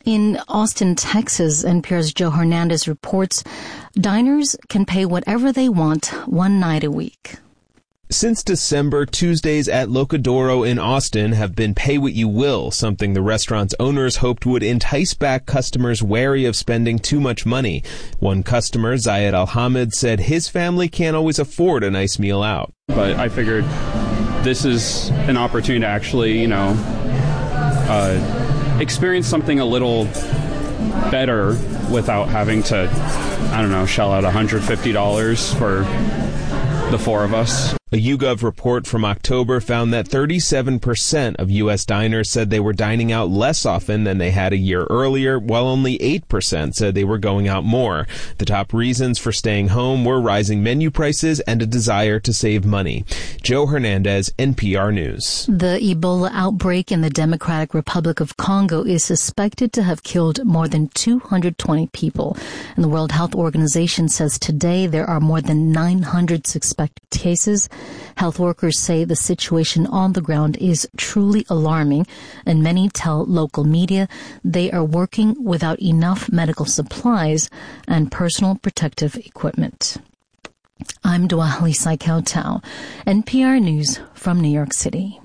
In Austin, Texas, NPR's Joe Hernandez reports diners can pay whatever they want one night a week. Since December, Tuesdays at Locadoro in Austin have been pay what you will, something the restaurant's owners hoped would entice back customers wary of spending too much money. One customer, Zayed Al-Hamid, said his family can't always afford a nice meal out. But I figured this is an opportunity to actually, experience something a little better without having to, shell out $150 for the four of us. A YouGov report from October found that 37% of U.S. diners said they were dining out less often than they had a year earlier, while only 8% said they were going out more. The top reasons for staying home were rising menu prices and a desire to save money. Joe Hernandez, NPR News. The Ebola outbreak in the Democratic Republic of Congo is suspected to have killed more than 220 people. And the World Health Organization says today there are more than 900 suspected cases. Health workers say the situation on the ground is truly alarming, and many tell local media they are working without enough medical supplies and personal protective equipment. I'm Dwali Saikau Tao, NPR News from New York City.